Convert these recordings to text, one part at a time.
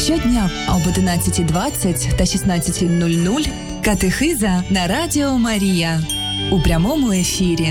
Щодня об 11:20 та 16:00 катехиза на Радіо Марія у прямому ефірі.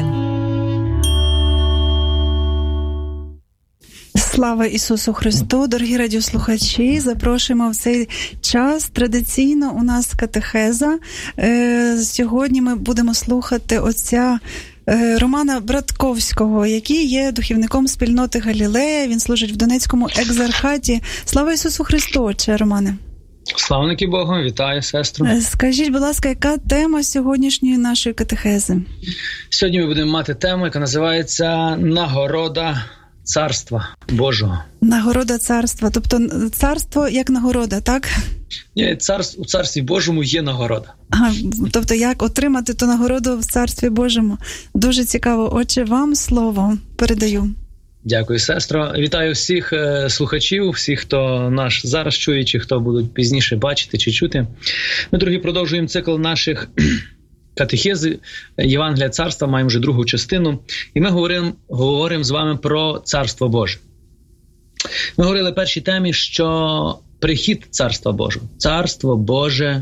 Слава Ісусу Христу! Дорогі радіослухачі, запрошуємо в цей час. Традиційно у нас катехеза. Сьогодні ми будемо слухати отця Романа Братковського, який є духовником спільноти Галілея. Він служить в Донецькому екзархаті. Слава Ісусу Христу, отче Романе! Славники Богу, вітаю, сестру. Скажіть, будь ласка, яка тема сьогоднішньої нашої катехези? Сьогодні ми будемо мати тему, яка називається «Нагорода Царства Божого». Нагорода царства, тобто царство як нагорода, так? Ні, у Царстві Божому є нагорода. Тобто як отримати ту нагороду в Царстві Божому? Дуже цікаво. Отже, вам слово передаю. Дякую, сестро. Вітаю всіх слухачів, всіх, хто наш зараз чує, чи хто будуть пізніше бачити чи чути. Ми, дорогі, продовжуємо цикл наших катехези Євангелія Царства, маємо вже другу частину. І ми говоримо з вами про Царство Боже. Ми говорили в першій темі, що прихід Царства Божого. Царство Боже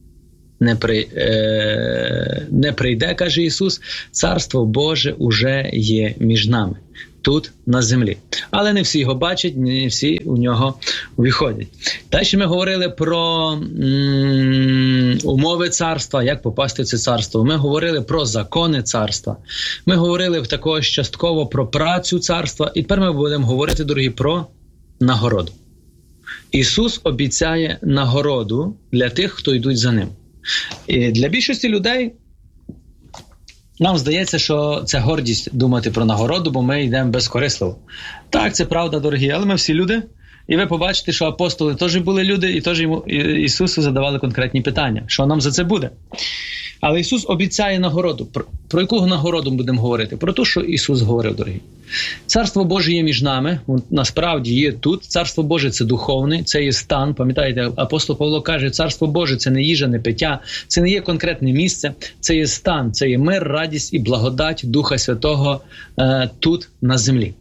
не прийде, каже Ісус, Царство Боже уже є між нами, тут, на землі. Але не всі його бачать, не всі у нього виходять. Далі ми говорили про умови царства, як попасти в це царство. Ми говорили про закони царства. Ми говорили також частково про працю царства. І тепер ми будемо говорити, дорогі, про нагороду. Ісус обіцяє нагороду для тих, хто йдуть за Ним. І для більшості людей нам здається, що це гордість думати про нагороду, бо ми йдемо безкорисливо. Так, це правда, дорогі, але ми всі люди. І ви побачите, що апостоли теж були люди, і теж Ісусу задавали конкретні питання. Що нам за це буде? Але Ісус обіцяє нагороду. Про яку нагороду будемо говорити? Про те, що Ісус говорив, дорогі. Царство Боже є між нами, насправді є тут. Царство Боже – це духовне, це є стан. Пам'ятаєте, апостол Павло каже, Царство Боже – це не їжа, не пиття, це не є конкретне місце, це є стан, це є мир, радість і благодать Духа Святого тут, на землі.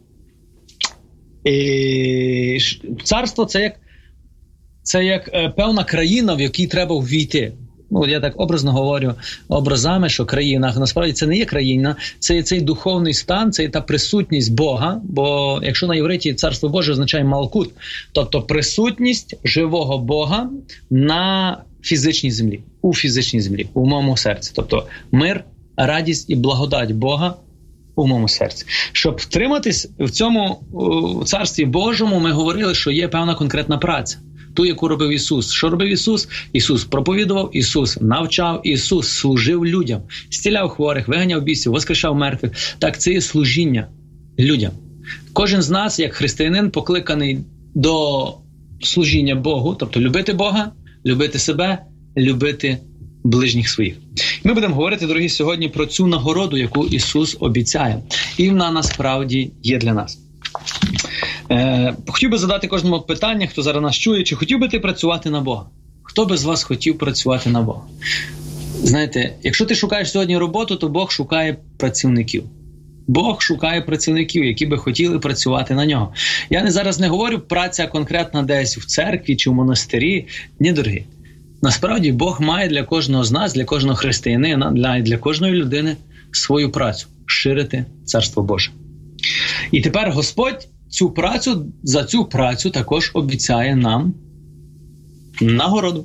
І царство – це як певна країна, в якій треба ввійти. Я так образно говорю образами, що країна, насправді це не є країна, це є цей духовний стан, це є та присутність Бога, бо якщо на євриті Царство Боже означає малкут, тобто присутність живого Бога на фізичній землі, у фізичній землі, у моєму серці. Тобто мир, радість і благодать Бога у моєму серці. Щоб втриматись в цьому Царстві Божому, ми говорили, що є певна конкретна праця. Ту, яку робив Ісус. Що робив Ісус? Ісус проповідував, Ісус навчав, Ісус служив людям, зціляв хворих, виганяв бісів, воскрешав мертвих. Так, це є служіння людям. Кожен з нас, як християнин, покликаний до служіння Богу, тобто любити Бога, любити себе, любити ближніх своїх. Ми будемо говорити, дорогі, сьогодні про цю нагороду, яку Ісус обіцяє. І вона насправді є для нас. Хотів би задати кожному питання, хто зараз нас чує, чи хотів би ти працювати на Бога? Хто би з вас хотів працювати на Бога? Знаєте, якщо ти шукаєш сьогодні роботу, то Бог шукає працівників. Бог шукає працівників, які би хотіли працювати на нього. Я зараз не говорю праця конкретна десь в церкві чи в монастирі. Ні, дорогі. Насправді Бог має для кожного з нас, для кожного християнина, для кожної людини свою працю – ширити Царство Боже. І тепер Господь за цю працю також обіцяє нам нагороду.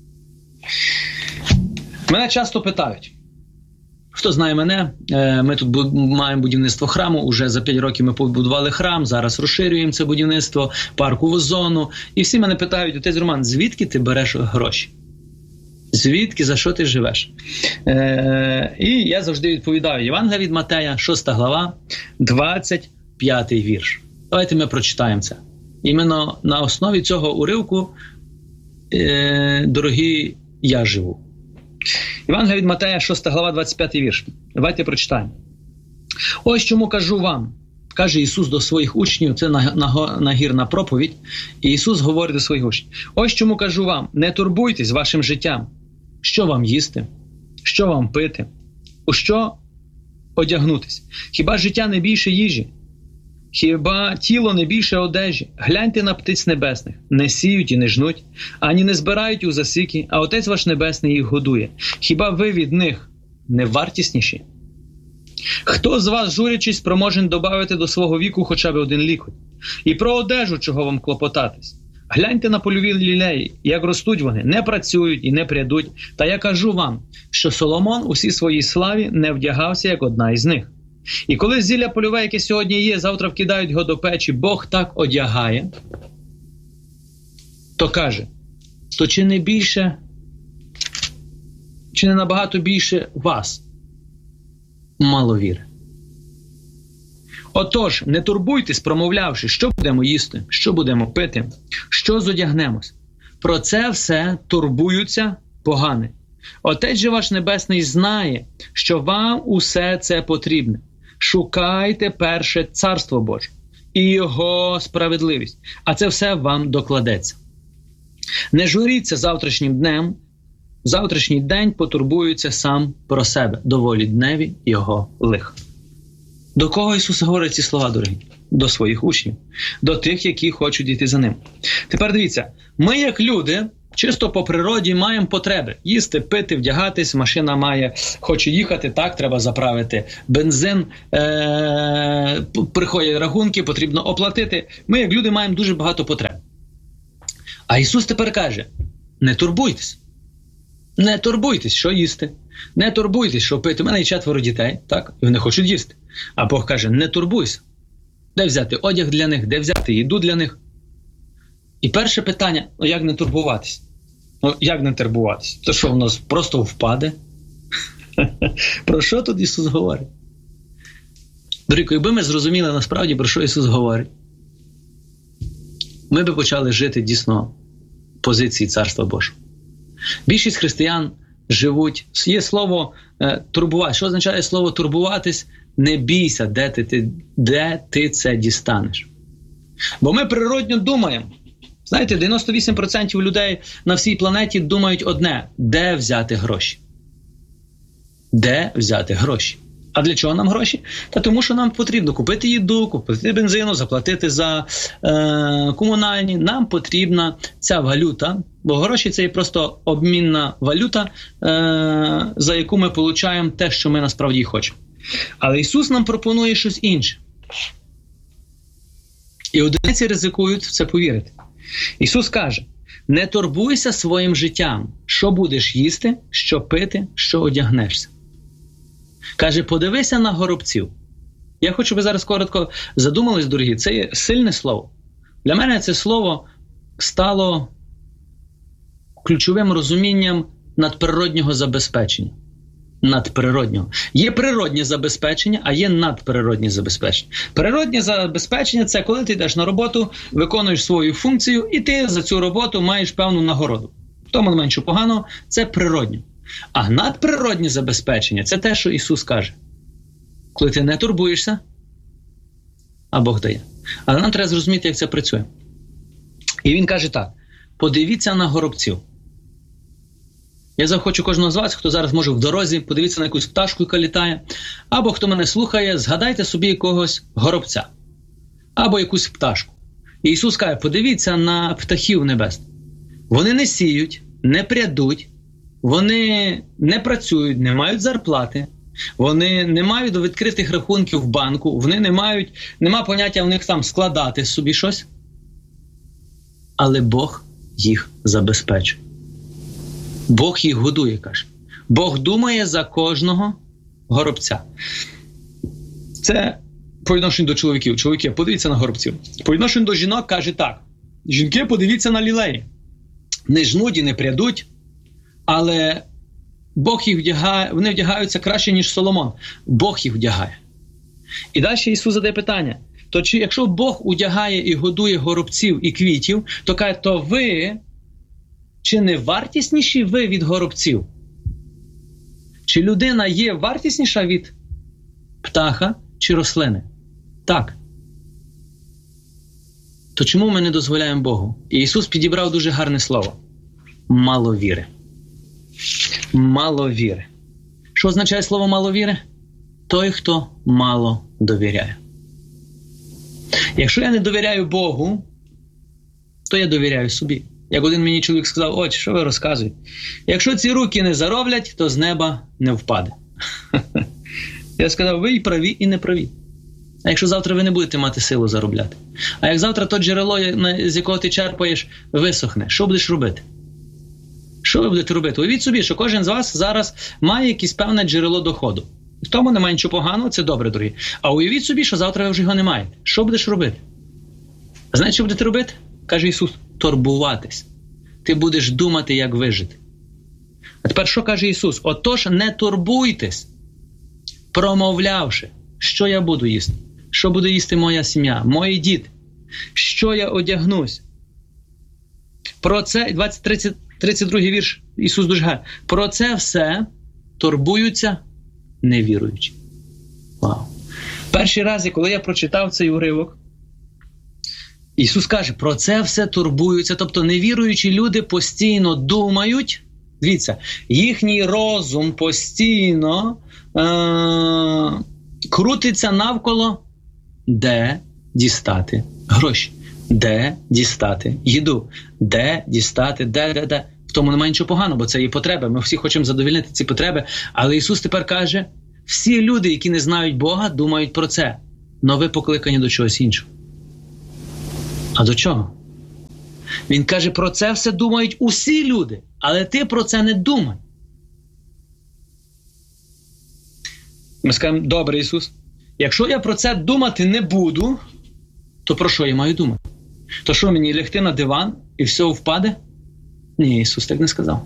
Мене часто питають, хто знає мене, ми тут маємо будівництво храму, уже за 5 років ми побудували храм, зараз розширюємо це будівництво, паркову зону, і всі мене питають, отець Роман, звідки ти береш гроші? Звідки, за що ти живеш? І я завжди відповідаю, Євангелія від Матея, 6 глава, 25 вірш. Давайте ми прочитаємо це. Іменно на основі цього уривку, дорогі, я живу. Євангелія від Матея, 6 глава, 25 вірш. Давайте прочитаємо. Ось чому кажу вам, каже Ісус до своїх учнів, це нагірна проповідь, і Ісус говорить до своїх учнів. Ось чому кажу вам, не турбуйтесь вашим життям, що вам їсти, що вам пити, у що одягнутись. Хіба життя не більше їжі, Хіба тіло не більше одежі? Гляньте на птиць небесних. Не сіють і не жнуть, ані не збирають у засіки, а Отець ваш Небесний їх годує. Хіба ви від них не вартісніші? Хто з вас, журячись, спроможен добавити до свого віку хоча б один лікоть? І про одежу чого вам клопотатись? Гляньте на польові лілеї, як ростуть вони, не працюють і не прядуть. Та я кажу вам, що Соломон у всій своїй славі не вдягався, як одна із них. І коли зілля польове, яке сьогодні є, завтра вкидають його до печі, Бог так одягає, то каже, то чи не більше, чи не набагато більше вас, маловіри? Отож, не турбуйтесь, промовлявши, що будемо їсти, що будемо пити, що зодягнемось. Про це все турбуються погани. Отець же ваш Небесний знає, що вам усе це потрібне. Шукайте перше Царство Боже і Його справедливість, а це все вам докладеться. Не журіться завтрашнім днем, завтрашній день потурбується сам про себе, доволі дневі його лиха. До кого Ісус говорить ці слова, дорогі? До своїх учнів, до тих, які хочуть йти за ним. Тепер дивіться, ми як люди, чисто по природі маємо потреби. Їсти, пити, вдягатись, машина хоче їхати, так, треба заправити бензин, приходять рахунки, потрібно оплатити. Ми як люди маємо дуже багато потреб. А Ісус тепер каже, не турбуйтесь. Не турбуйтесь, що їсти. Не турбуйтесь, що пити. У мене є 4 дітей, так, і вони хочуть їсти. А Бог каже, не турбуйся. Де взяти одяг для них, де взяти їду для них? І перше питання, як не турбуватись? Як не турбуватись? То що, в нас просто впаде? Про що тут Ісус говорить? Дорогі, якби ми зрозуміли насправді, про що Ісус говорить, ми би почали жити дійсно позиції Царства Божого. Більшість християн живуть, є слово турбувати. Що означає слово турбуватись? Не бійся, де ти це дістанеш. Бо ми природньо думаємо. Знаєте, 98% людей на всій планеті думають одне – де взяти гроші? Де взяти гроші? А для чого нам гроші? Та тому, що нам потрібно купити їду, купити бензину, заплатити за комунальні. Нам потрібна ця валюта, бо гроші – це є просто обмінна валюта, за яку ми отримуємо те, що ми насправді хочемо. Але Ісус нам пропонує щось інше. І одиниці ризикують в це повірити. Ісус каже, не турбуйся своїм життям, що будеш їсти, що пити, що одягнешся. Каже, подивися на горобців. Я хочу, щоб ви зараз коротко задумались, дорогі, це є сильне слово. Для мене це слово стало ключовим розумінням надприроднього забезпечення. Надприроднього. Є природнє забезпечення, а є надприроднє забезпечення. Природнє забезпечення – це коли ти йдеш на роботу, виконуєш свою функцію, і ти за цю роботу маєш певну нагороду. В тому не менше поганого, це природнє. А надприроднє забезпечення – це те, що Ісус каже. Коли ти не турбуєшся, а Бог дає. Але нам треба зрозуміти, як це працює. І Він каже так, подивіться на горобців. Я захочу кожного з вас, хто зараз може в дорозі, подивіться на якусь пташку, яка літає, або хто мене слухає, згадайте собі якогось горобця, або якусь пташку. І Ісус каже, подивіться на птахів небесних. Вони не сіють, не прядуть, вони не працюють, не мають зарплати, вони не мають відкритих рахунків в банку, вони нема поняття в них там складати собі щось. Але Бог їх забезпечує. Бог їх годує, каже. Бог думає за кожного горобця. Це по відношенню до чоловіків. Чоловіки, подивіться на горобців. По відношенню до жінок каже так. Жінки, подивіться на лілеї. Не жнуть і не прядуть, але Бог їх вдягає, вони вдягаються краще, ніж Соломон. Бог їх вдягає. І далі Ісус задає питання. То якщо Бог одягає і годує горобців і квітів, то каже, то ви, чи не вартісніші ви від горобців? Чи людина є вартісніша від птаха чи рослини? Так. То чому ми не дозволяємо Богу? І Ісус підібрав дуже гарне слово. Мало віри. Мало віри. Що означає слово мало віри? Той, хто мало довіряє. Якщо я не довіряю Богу, то я довіряю собі. Як один мені чоловік сказав: «Отче, що ви розказуєте? Якщо ці руки не зароблять, то з неба не впаде». Я сказав: ви і праві, і не праві. А якщо завтра ви не будете мати силу заробляти? А як завтра то джерело, з якого ти черпаєш, висохне, що будеш робити? Що ви будете робити? Уявіть собі, що кожен з вас зараз має якесь певне джерело доходу. В тому немає нічого поганого, це добре, дорогі. А уявіть собі, що завтра ви вже його не маєте. Що будеш робити? Знаєте, що будете робити? Каже Ісус: турбуватись. Ти будеш думати, як вижити. А тепер що каже Ісус? Отож, не турбуйтесь, промовлявши, що я буду їсти, що буде їсти моя сім'я, мої діти, що я одягнусь. Про це, 32 вірш, Ісус дуже гарний. Про це все турбуються невіруючі. Вау. Перший раз, коли я прочитав цей уривок, Ісус каже: про це все турбуються. Тобто невіруючі люди постійно думають, дивіться, їхній розум постійно крутиться навколо, де дістати гроші, де дістати їду, де дістати, де. В тому немає нічого поганого, бо це є потреби. Ми всі хочемо задовольнити ці потреби. Але Ісус тепер каже: всі люди, які не знають Бога, думають про це. Но ви покликані до чогось іншого. А до чого? Він каже: про це все думають усі люди, але ти про це не думай. Ми скажемо: добре, Ісус, якщо я про це думати не буду, то про що я маю думати? То що, мені лягти на диван і все впаде? Ні, Ісус так не сказав.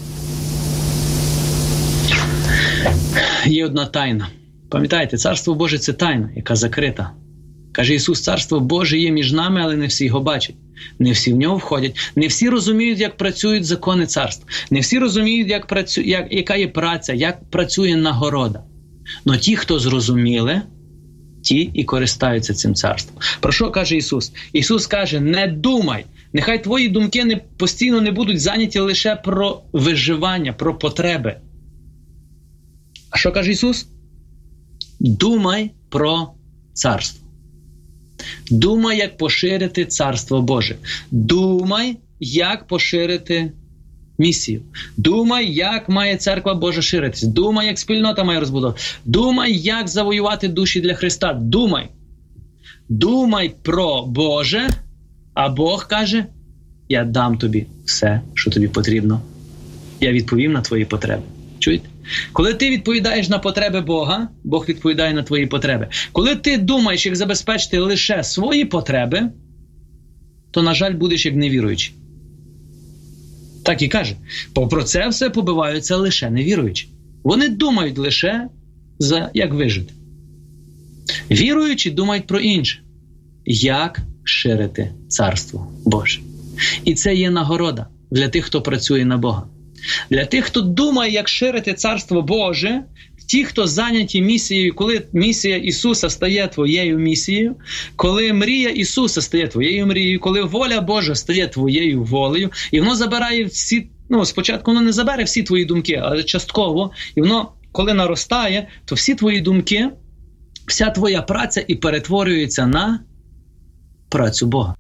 Є одна тайна. Пам'ятаєте, Царство Боже – це тайна, яка закрита. Каже Ісус: Царство Боже є між нами, але не всі його бачать. Не всі в нього входять. Не всі розуміють, як працюють закони царства. Не всі розуміють, яка є праця, як працює нагорода. Но ті, хто зрозуміли, ті і користаються цим царством. Про що каже Ісус? Ісус каже: не думай. Нехай твої думки постійно не будуть зайняті лише про виживання, про потреби. А що каже Ісус? Думай про царство. Думай, як поширити Царство Боже. Думай, як поширити місію. Думай, як має Церква Божа ширитись. Думай, як спільнота має розбудовувати. Думай, як завоювати душі для Христа. Думай. Думай про Боже, а Бог каже: я дам тобі все, що тобі потрібно. Я відповім на твої потреби. Чуєте? Коли ти відповідаєш на потреби Бога, Бог відповідає на твої потреби. Коли ти думаєш, як забезпечити лише свої потреби, то, на жаль, будеш як невіруючий. Так і каже. Про це все побиваються лише невіруючі. Вони думають лише як вижити. Віруючі думають про інше. Як ширити Царство Боже. І це є нагорода для тих, хто працює на Бога. Для тих, хто думає, як ширити Царство Боже, ті, хто зайняті місією, коли місія Ісуса стає твоєю місією, коли мрія Ісуса стає твоєю мрією, коли воля Божа стає твоєю волею, і воно забирає всі, спочатку воно не забере всі твої думки, але частково, і воно, коли наростає, то всі твої думки, вся твоя праця і перетворюється на працю Бога.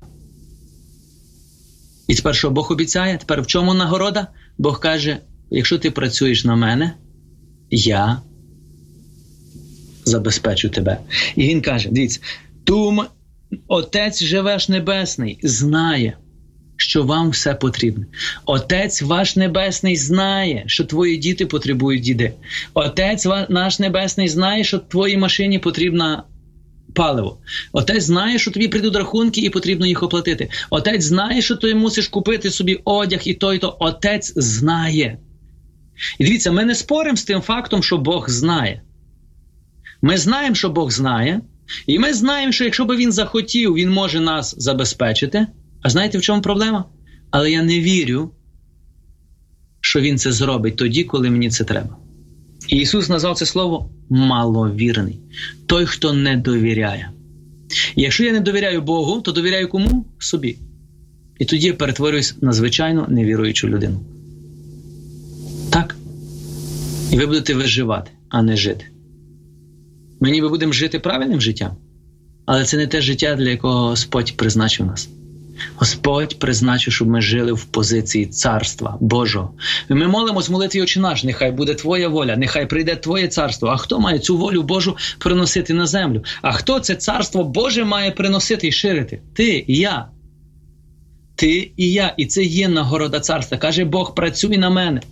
І тепер що Бог обіцяє? Тепер в чому нагорода? Бог каже: якщо ти працюєш на мене, я забезпечу тебе. І він каже, дивіться, Отець же ваш Небесний знає, що вам все потрібне. Отець ваш Небесний знає, що твої діти потребують їди. Отець наш Небесний знає, що твоїй машині потрібна паливо. Отець знає, що тобі прийдуть рахунки і потрібно їх оплатити. Отець знає, що ти мусиш купити собі одяг і то, і то. Отець знає. І дивіться, ми не споримо з тим фактом, що Бог знає. Ми знаємо, що Бог знає, і ми знаємо, що якщо б Він захотів, Він може нас забезпечити. А знаєте, в чому проблема? Але я не вірю, що Він це зробить тоді, коли мені це треба. І Ісус назвав це слово «маловірний». Той, хто не довіряє. І якщо я не довіряю Богу, то довіряю кому? Собі. І тоді я перетворююсь на звичайно невіруючу людину. Так? І ви будете виживати, а не жити. Ми ніби будемо жити правильним життям, Але це не те життя, для якого Господь призначив нас. Господь призначив, щоб ми жили в позиції Царства Божого. І ми молимось в молитві «Отче наш», нехай буде Твоя воля, нехай прийде Твоє царство. А хто має цю волю Божу приносити на землю? А хто це Царство Боже має приносити і ширити? Ти і я. Ти і я. І це є нагорода царства. Каже Бог, працюй на мене.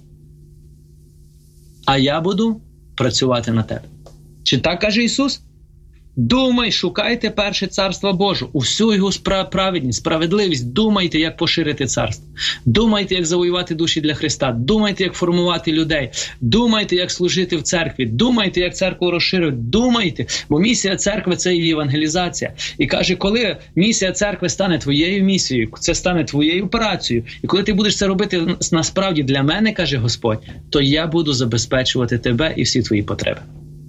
А я буду працювати на тебе. Чи так каже Ісус? Думай, шукайте перше Царство Боже, усю його праведність, справедливість. Думайте, як поширити царство. Думайте, як завоювати душі для Христа. Думайте, як формувати людей. Думайте, як служити в церкві. Думайте, як церкву розширити. Думайте, бо місія церкви – це і євангелізація. І каже, коли місія церкви стане твоєю місією, це стане твоєю працею, і коли ти будеш це робити насправді для мене, каже Господь, то я буду забезпечувати тебе і всі твої потреби.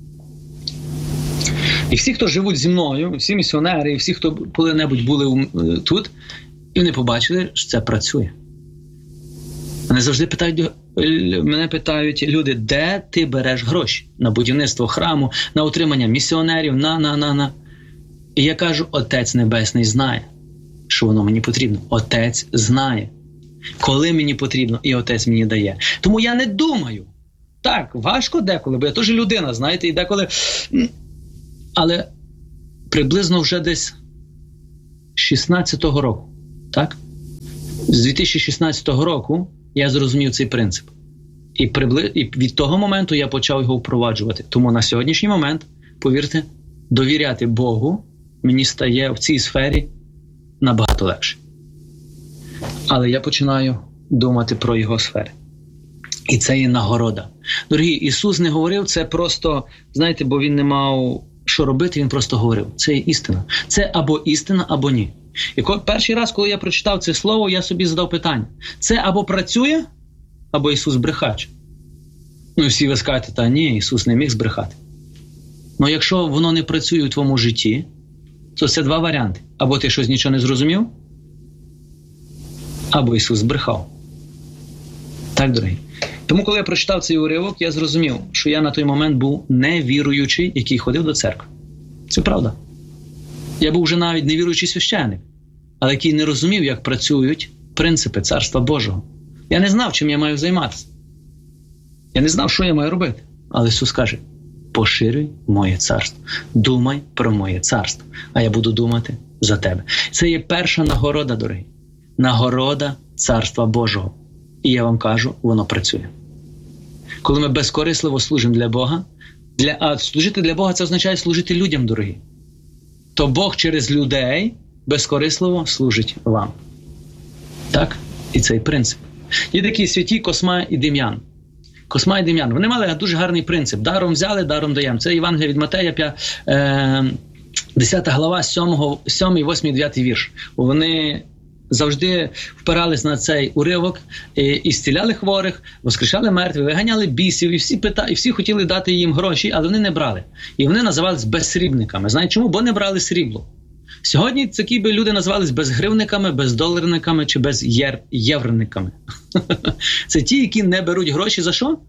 І всі, хто живуть зі мною, всі місіонери, і всі, хто коли-небудь були тут, і вони побачили, що це працює. Мене питають люди, де ти береш гроші? На будівництво храму, на утримання місіонерів, на. І я кажу, Отець Небесний знає, що воно мені потрібно. Отець знає, коли мені потрібно, і Отець мені дає. Тому я не думаю. Так, важко деколи, бо я теж людина, знаєте, і деколи... Але приблизно вже десь 16-го року, так? З 2016 року я зрозумів цей принцип. І від того моменту я почав його впроваджувати. Тому на сьогоднішній момент, повірте, довіряти Богу мені стає в цій сфері набагато легше. Але я починаю думати про його сфери. І це є нагорода. Дорогі, Ісус не говорив це просто, знаєте, бо Він не мав... що робити, він просто говорив. Це є істина. Це або істина, або ні. І перший раз, коли я прочитав це слово, я собі задав питання. Це або працює, або Ісус брехач. Ну і всі ви скажете, та ні, Ісус не міг збрехати. Ну якщо воно не працює у твоєму житті, то це два варіанти. Або ти щось нічого не зрозумів, або Ісус збрехав. Так, дорогі. Тому, коли я прочитав цей уривок, я зрозумів, що я на той момент був невіруючий, який ходив до церкви. Це правда. Я був вже навіть невіруючий священник, але який не розумів, як працюють принципи Царства Божого. Я не знав, чим я маю займатися. Я не знав, що я маю робити. Але Ісус каже, поширюй моє царство. Думай про моє царство, а я буду думати за тебе. Це є перша нагорода, дорогі. Нагорода Царства Божого. І я вам кажу, воно працює. Коли ми безкорисливо служимо для Бога, а служити для Бога – це означає служити людям, дорогі. То Бог через людей безкорисливо служить вам. Так? І цей принцип. Є такі святі Косма і Дем'ян. Косма і Дем'ян. Вони мали дуже гарний принцип. Даром взяли, даром даємо. Це Євангелія від Матея, 10 глава, 7, 8, 9 вірш. Вони завжди впирались на цей уривок і зціляли хворих, воскрешали мертвих, виганяли бісів, і всі хотіли дати їм гроші, але вони не брали. І вони називались безсрібниками. Знаєте чому? Бо не брали срібло. Сьогодні такі би люди називались безгривниками, бездоларниками чи безєврениками. Це ті, які не беруть гроші за що?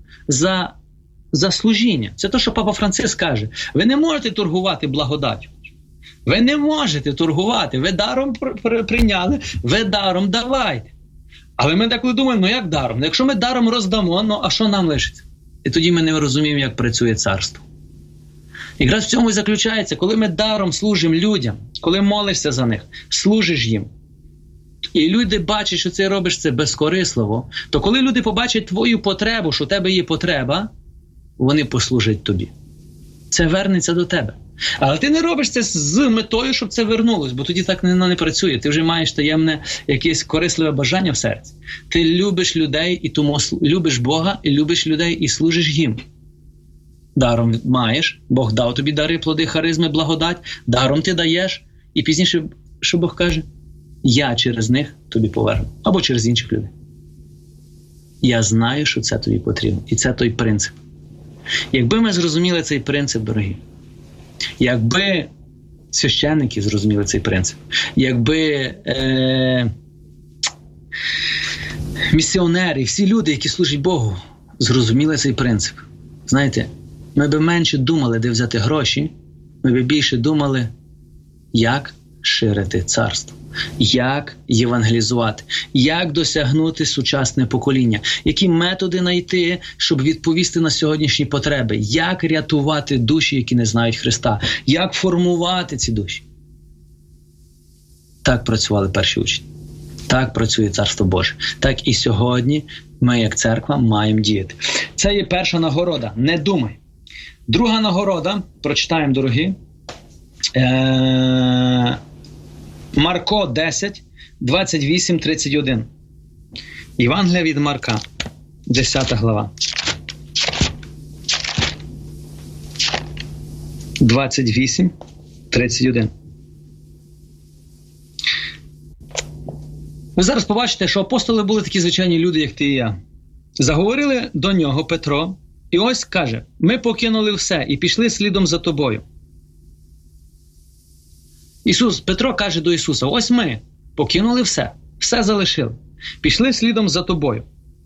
За служіння. Це те, що Папа Франциск каже. Ви не можете торгувати благодаттю. Ви не можете торгувати. Ви даром прийняли, ви даром давайте. Але ми деколи думаємо, як даром? Якщо ми даром роздамо, а що нам лишиться? І тоді ми не розуміємо, як працює царство. Якраз в цьому і заключається, коли ми даром служимо людям, коли молишся за них, служиш їм, і люди бачать, що ти робиш це безкорисливо, то коли люди побачать твою потребу, що у тебе є потреба, вони послужать тобі. Це вернеться до тебе. Але ти не робиш це з метою, щоб це вернулось, бо тоді так не працює. Ти вже маєш таємне якесь корисливе бажання в серці. Ти любиш людей, і тому любиш Бога, і любиш людей, і служиш їм. Даром маєш, Бог дав тобі дари, плоди, харизми, благодать, даром ти даєш, і пізніше, що Бог каже? Я через них тобі поверну. Або через інших людей. Я знаю, що це тобі потрібно. І це той принцип. Якби ми зрозуміли цей принцип, дорогі, якби священники зрозуміли цей принцип, якби місіонери, всі люди, які служать Богу, зрозуміли цей принцип, знаєте, ми б менше думали, де взяти гроші, ми б більше думали, як ширити царство, як євангелізувати, як досягнути сучасне покоління, які методи знайти, щоб відповісти на сьогоднішні потреби, як рятувати душі, які не знають Христа, як формувати ці душі. Так працювали перші учні. Так працює Царство Боже. Так і сьогодні ми, як церква, маємо діяти. Це є перша нагорода. Не думай. Друга нагорода, прочитаємо, дорогі, Марко 10, 28, 31. Євангелія від Марка, 10 глава. 28, 31. Ви зараз побачите, що апостоли були такі звичайні люди, як ти і я. Заговорили до нього Петро, і ось каже: ми покинули все і пішли слідом за тобою. Петро каже до Ісуса: ось ми покинули все, все залишили, пішли слідом за тобою.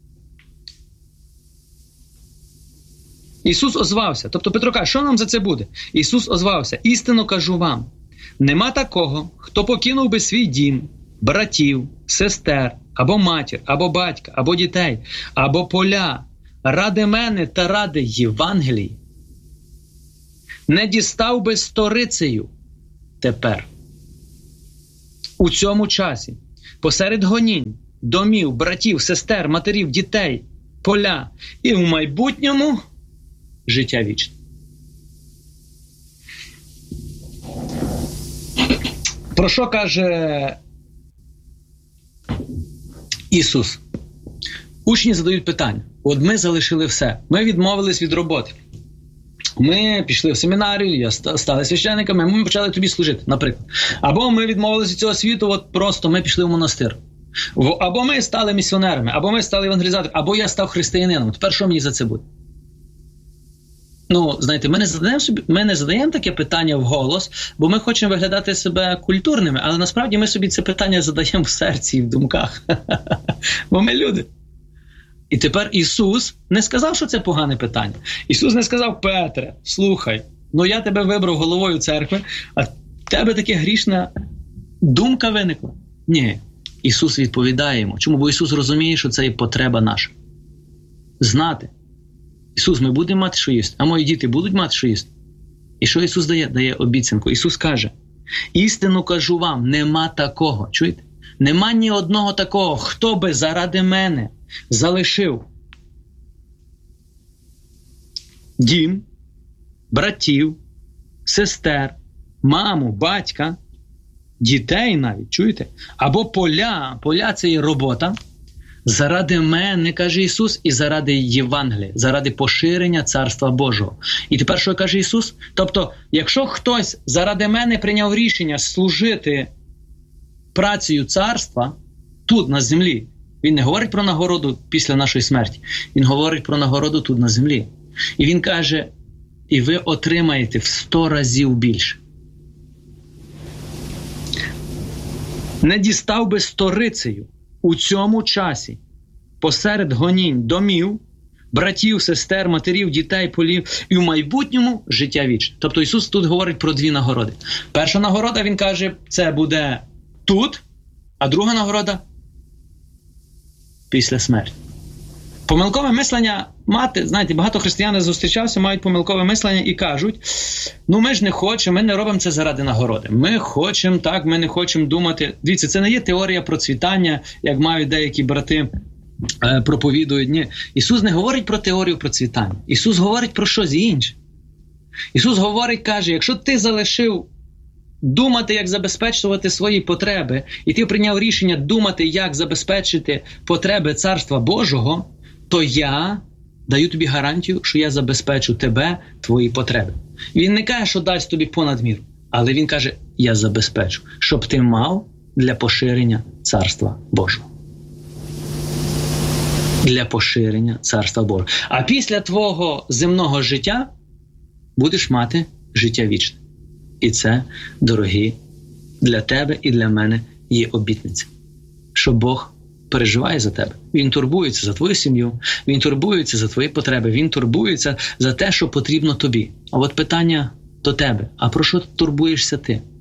Ісус озвався, тобто Петро каже: що нам за це буде? Ісус озвався: істинно кажу вам, нема такого, хто покинув би свій дім, братів, сестер, або матір, або батька, або дітей, або поля, ради мене та ради Євангелії, не дістав би сторицею тепер, у цьому часі, посеред гонінь, домів, братів, сестер, матерів, дітей, поля, і в майбутньому життя вічне. Про що каже Ісус? Учні задають питання. От ми залишили все. Ми відмовились від роботи. Ми пішли в семінарію, стали священниками, ми почали тобі служити, наприклад. Або ми відмовились від цього світу, от просто ми пішли в монастир. Або ми стали місіонерами, або ми стали евангелізаторами, або я став християнином. Тепер що мені за це буде? Ну, знаєте, ми не задаємо таке питання вголос, бо ми хочемо виглядати себе культурними, але насправді ми собі це питання задаємо в серці і в думках. Бо ми люди. І тепер Ісус не сказав, що це погане питання. Ісус не сказав: Петре, слухай, ну я тебе вибрав головою церкви, а в тебе така грішна думка виникла. Ні. Ісус відповідає йому. Чому? Бо Ісус розуміє, що це є потреба наша. Знати. Ісус, ми будемо мати, що їсти, а мої діти будуть мати, що їсти. І що Ісус дає? Дає обіцянку. Ісус каже: істину кажу вам, нема такого, чуєте? Нема ні одного такого, хто би заради мене залишив дім, братів, сестер, маму, батька, дітей навіть, чуєте? Або поля це є робота, заради мене, каже Ісус, і заради Євангелія, заради поширення Царства Божого. І тепер що каже Ісус? Тобто, якщо хтось заради мене прийняв рішення служити працею царства тут, на землі, він не говорить про нагороду після нашої смерті, він говорить про нагороду тут, на землі. І він каже: і ви отримаєте в 100 разів більше. Не дістав би сторицею у цьому часі, посеред гонінь, домів, братів, сестер, матерів, дітей, полів, і в майбутньому життя вічне. Тобто Ісус тут говорить про 2 нагороди. Перша нагорода, він каже, це буде тут, а друга нагорода після смерті. Помилкове мислення мати, знаєте, багато християн зустрічався, мають помилкове мислення і кажуть: ну ми ж не хочемо, ми не робимо це заради нагороди. Ми хочемо так, ми не хочемо думати. Дивіться, це не є теорія процвітання, як мають деякі брати проповідують. Ні. Ісус не говорить про теорію процвітання. Ісус говорить про щось інше. Ісус говорить, каже, якщо ти залишив думати, як забезпечувати свої потреби, і ти прийняв рішення думати, як забезпечити потреби Царства Божого, то я даю тобі гарантію, що я забезпечу тебе, твої потреби. Він не каже, що дасть тобі понад міру, але він каже: я забезпечу, щоб ти мав для поширення Царства Божого. Для поширення Царства Божого. А після твого земного життя будеш мати життя вічне. І це, дорогі, для тебе і для мене є обітниця, що Бог переживає за тебе. Він турбується за твою сім'ю, він турбується за твої потреби, він турбується за те, що потрібно тобі. А от питання до тебе: а про що турбуєшся ти?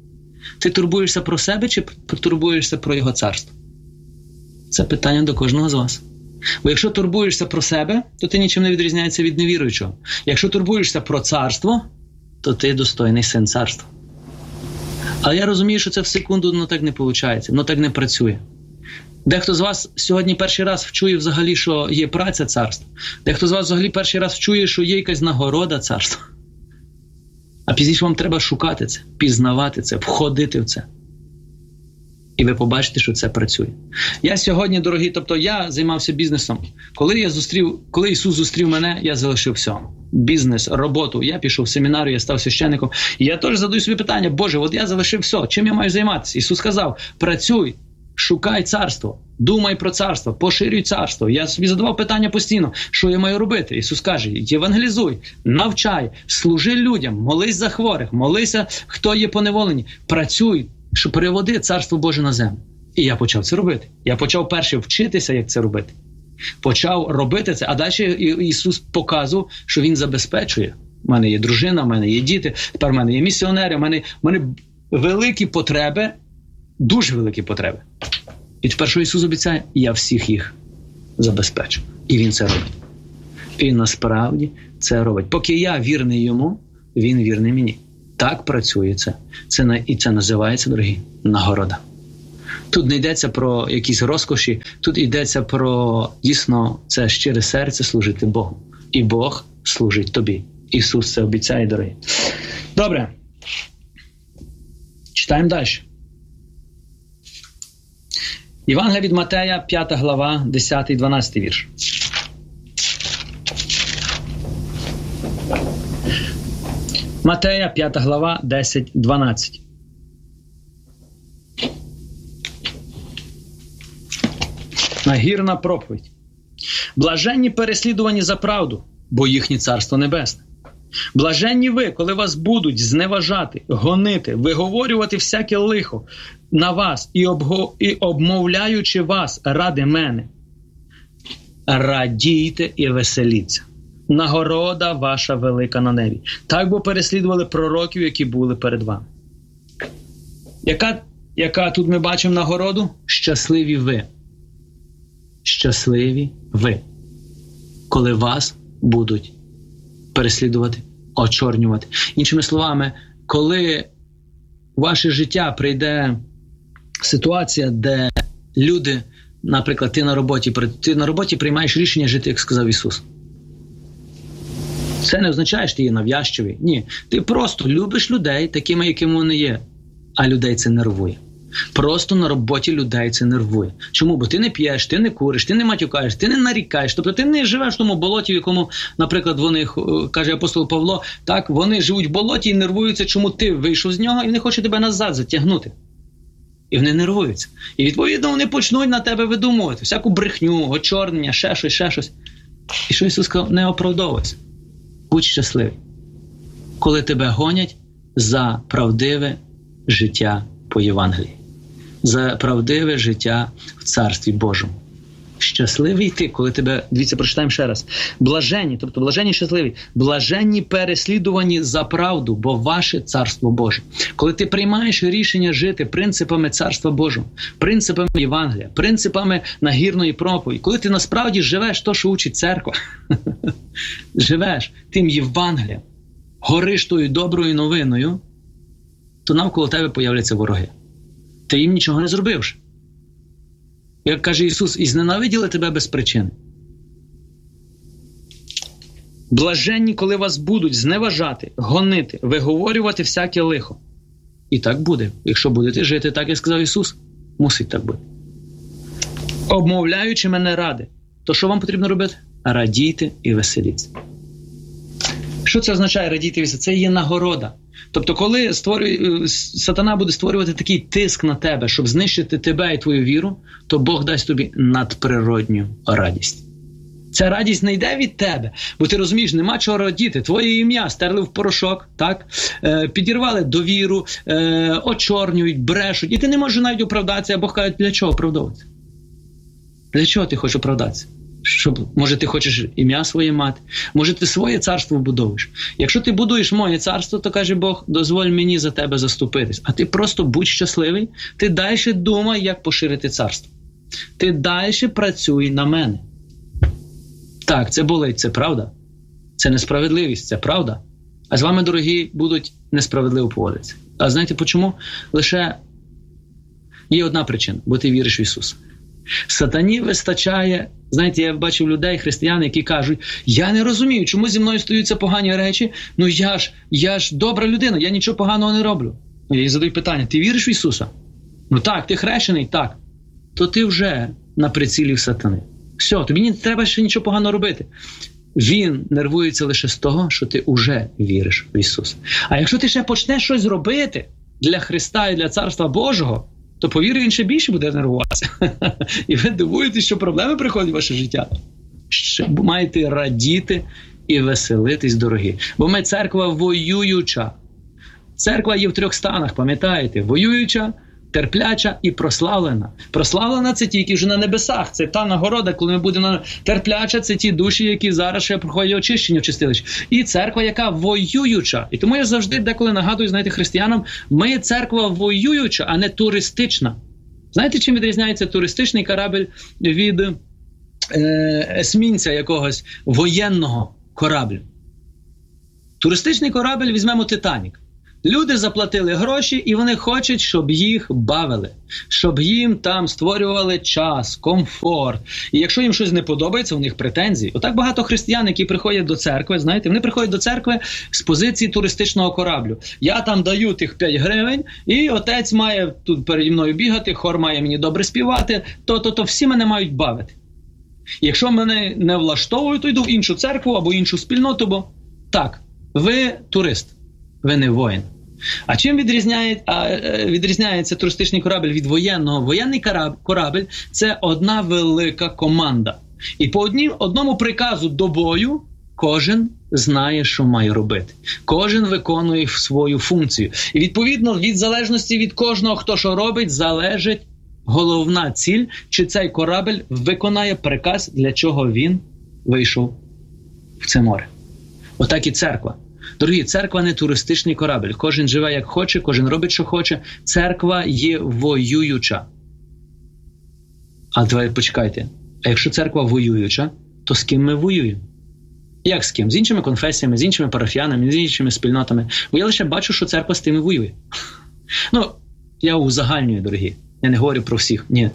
Ти турбуєшся про себе чи турбуєшся про Його царство? Це питання до кожного з вас. Бо якщо турбуєшся про себе, то ти нічим не відрізняєшся від невіруючого. Якщо турбуєшся про царство, то ти достойний син царства. Але я розумію, що це в секунду так не виходить, так не працює. Дехто з вас сьогодні перший раз вчує взагалі, що є праця царства. Дехто з вас взагалі перший раз вчує, що є якась нагорода царства. А пізніше вам треба шукати це, пізнавати це, входити в це. І ви побачите, що це працює. Я сьогодні, дорогі, я займався бізнесом. Коли Ісус зустрів мене, я залишив все. Бізнес, роботу. Я пішов в семінарію, я став священником. І я теж задаю собі питання, Боже, я залишив все. Чим я маю займатися? Ісус сказав, працюй, шукай царство, думай про царство, поширюй царство. Я собі задавав питання постійно, що я маю робити. Ісус каже, євангелізуй, навчай, служи людям, молись за хворих, молися, хто є поневолені, працюй, що переводи Царство Боже на землю. І я почав це робити. Я почав перше вчитися, як це робити. Почав робити це, а далі Ісус показував, що Він забезпечує. У мене є дружина, в мене є діти, тепер в мене є місіонери, в мене великі потреби, дуже великі потреби. І тепер, що Ісус обіцяє? Я всіх їх забезпечу. І Він це робить. І насправді це робить. Поки я вірний Йому, Він вірний мені. Так працює це. І це називається, дорогі, нагорода. Тут не йдеться про якісь розкоші, тут йдеться про, дійсно, це щире серце служити Богу. І Бог служить тобі. Ісус це обіцяє, дорогі. Добре. Читаємо далі. Євангелія від Матея, 5 глава, 10-12 вірш. Матея, 5 глава, 10-12. Нагірна проповідь. Блаженні переслідувані за правду, бо їхнє царство небесне. Блаженні ви, коли вас будуть зневажати, гонити, виговорювати всяке лихо на вас і обмовляючи вас ради мене. Радійте і веселіться. Нагорода ваша велика на небі. Так бо переслідували пророків, які були перед вами. Яка тут ми бачимо нагороду? Щасливі ви. Щасливі ви. Коли вас будуть переслідувати, очорнювати. Іншими словами, коли в ваше життя прийде ситуація, де люди, наприклад, ти на роботі приймаєш рішення жити, як сказав Ісус. Це не означає, що ти є нав'язчивий. Ні. Ти просто любиш людей такими, якими вони є. А людей це нервує. Просто на роботі людей це нервує. Чому? Бо ти не п'єш, ти не куриш, ти не матюкаєш, ти не нарікаєш. Тобто ти не живеш в тому болоті, в якому, наприклад, вони, каже апостол Павло, так, вони живуть в болоті і нервуються, чому ти вийшов з нього і вони хочуть тебе назад затягнути. І вони нервуються. І відповідно вони почнуть на тебе видумувати. Всяку брехню, очорнення, ще щось. І що Ісус сказав? Не оправдовуйся. Будь щасливий. Коли тебе гонять за правдиве життя по Євангелії. За правдиве життя в Царстві Божому. Щасливий ти, коли тебе, дивіться, прочитаємо ще раз. Блаженні, тобто блаженні щасливі, блаженні переслідувані за правду, бо ваше Царство Боже. Коли ти приймаєш рішення жити принципами Царства Божого, принципами Євангелія, принципами нагірної проповіді, коли ти насправді живеш то, що учить церква, живеш тим Євангелієм, гориш тою доброю новиною, то навколо тебе появляться вороги. Ти їм нічого не зробивши. Як каже Ісус, і зненавиділи тебе без причини. Блаженні, коли вас будуть зневажати, гонити, виговорювати всяке лихо. І так буде. Якщо будете жити так, як сказав Ісус, мусить так бути. Обмовляючи мене ради, то що вам потрібно робити? Радійте і веселіться. Що це означає радійте і веселіться? Це є нагорода. Тобто, коли сатана буде створювати такий тиск на тебе, щоб знищити тебе і твою віру, то Бог дасть тобі надприродню радість. Ця радість не йде від тебе, бо ти розумієш, нема чого радіти. Твоє ім'я стерли в порошок, так? Підірвали довіру, очорнюють, брешуть. І ти не можеш навіть оправдатися, а Бог каже, для чого оправдовуватися? Для чого ти хочеш оправдатися? Може, ти хочеш ім'я своє мати, може, ти своє царство будуєш. Якщо ти будуєш моє царство, то, каже Бог, дозволь мені за тебе заступитись. А ти просто будь щасливий, ти далі думай, як поширити царство. Ти далі працюй на мене. Так, це болить, це правда. Це несправедливість, це правда. А з вами, дорогі, будуть несправедливо поводитися. А знаєте чому? Лише є одна причина, бо ти віриш в Ісуса. Сатані вистачає, знаєте, я бачив людей, християн, які кажуть, я не розумію, чому зі мною стаються погані речі, ну я ж добра людина, я нічого поганого не роблю. Я їй задаю питання, ти віриш в Ісуса? Ну так, ти хрещений? Так. То ти вже на прицілі в сатани. Все, тобі не треба ще нічого поганого робити. Він нервується лише з того, що ти вже віриш в Ісуса. А якщо ти ще почнеш щось робити для Христа і для Царства Божого, то, повір, він ще більше буде нервуватися. І ви дивуєтесь, що проблеми приходять в ваше життя. Маєте радіти і веселитись, дорогі. Бо ми церква воююча. Церква є в 3 станах, пам'ятаєте? Воююча, терпляча і прославлена. Прославлена – це ті, які вже на небесах. Це та нагорода, коли ми будемо терпляча – це ті душі, які зараз ще проходять очищення в чистилищі. І церква, яка воююча. І тому я завжди деколи нагадую, знаєте, християнам, ми церква воююча, а не туристична. Знаєте, чим відрізняється туристичний корабель від есмінця якогось воєнного кораблю? Туристичний корабель візьмемо «Титанік». Люди заплатили гроші, і вони хочуть, щоб їх бавили, щоб їм там створювали час, комфорт. І якщо їм щось не подобається, у них претензії. Отак багато християн, які приходять до церкви, знаєте, вони приходять до церкви з позиції туристичного кораблю. Я там даю тих 5 гривень, і отець має тут переді мною бігати, хор має мені добре співати, то всі мене мають бавити. І якщо мене не влаштовують, то йду в іншу церкву або іншу спільноту, бо так, ви турист. Ви не воїн. А чим відрізняється туристичний корабель від воєнного? Воєнний корабель – це одна велика команда. І по одному приказу до бою кожен знає, що має робити. Кожен виконує свою функцію. І відповідно, від залежності від кожного, хто що робить, залежить головна ціль, чи цей корабель виконає приказ, для чого він вийшов в це море. Отак і церква. Дорогі, церква не туристичний корабель. Кожен живе як хоче, кожен робить, що хоче. Церква є воююча. А давайте почекайте. А якщо церква воююча, то з ким ми воюємо? Як з ким? З іншими конфесіями, з іншими парафіянами, з іншими спільнотами. Бо я лише бачу, що церква з тими воює. Ну, я узагальнюю, дорогі. Я не говорю про всіх. Ні.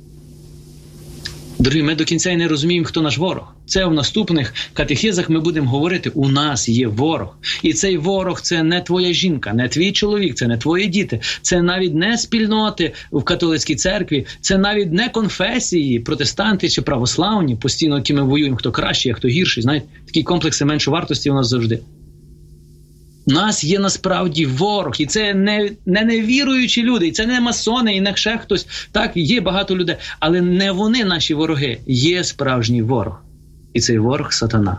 Дорогі, ми до кінця і не розуміємо, хто наш ворог. Це в наступних катехизах ми будемо говорити, у нас є ворог. І цей ворог – це не твоя жінка, не твій чоловік, це не твої діти. Це навіть не спільноти в католицькій церкві, це навіть не конфесії, протестанти чи православні, постійно, які ми воюємо, хто кращий, а хто гірший. Знаєте, такі комплекси меншовартості у нас завжди. У нас є насправді ворог, і це не невіруючі люди, і це не масони, і не ще хтось. Так, є багато людей, але не вони наші вороги, є справжній ворог. І цей ворог – сатана.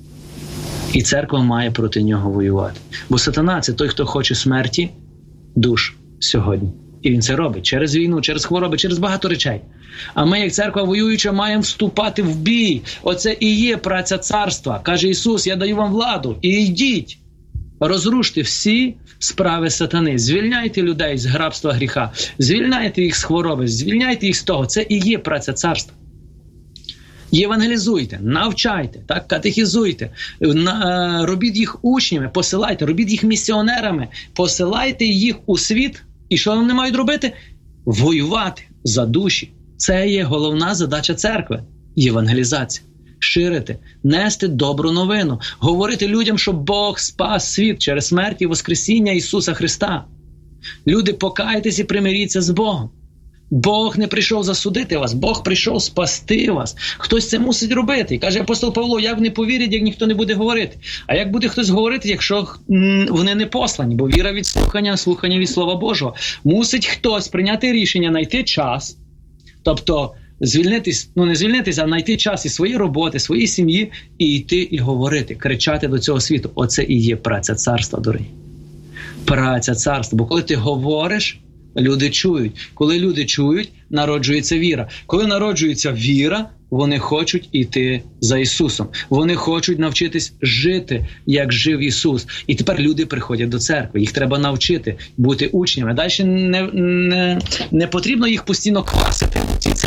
І церква має проти нього воювати. Бо сатана – це той, хто хоче смерті душ сьогодні. І він це робить через війну, через хвороби, через багато речей. А ми, як церква воююча, маємо вступати в бій. Оце і є праця царства. Каже Ісус, я даю вам владу, і йдіть. Розруште всі справи сатани, звільняйте людей з рабства гріха, звільняйте їх з хвороби, звільняйте їх з того. Це і є праця царства. Євангелізуйте, навчайте, так, катехізуйте, робіть їх учнями, посилайте, робіть їх місіонерами, посилайте їх у світ. І що вони мають робити? Воювати за душі. Це є головна задача церкви – євангелізація. Ширити, нести добру новину, говорити людям, що Бог спас світ через смерть і воскресіння Ісуса Христа. Люди, покайтесь і примиріться з Богом. Бог не прийшов засудити вас, Бог прийшов спасти вас. Хтось це мусить робити. І каже апостол Павло, як не повірять, як ніхто не буде говорити. А як буде хтось говорити, якщо вони не послані? Бо віра від слухання, слухання від Слова Божого. Мусить хтось прийняти рішення, знайти час, тобто звільнитись, не звільнитись, а знайти час із своєї роботи, своєї сім'ї і йти і говорити, кричати до цього світу. Оце і є праця царства, дорогі. Праця царства. Бо коли ти говориш, люди чують. Коли люди чують, народжується віра. Коли народжується віра, вони хочуть іти за Ісусом. Вони хочуть навчитись жити, як жив Ісус. І тепер люди приходять до церкви. Їх треба навчити бути учнями. Далі не потрібно їх постійно квасити.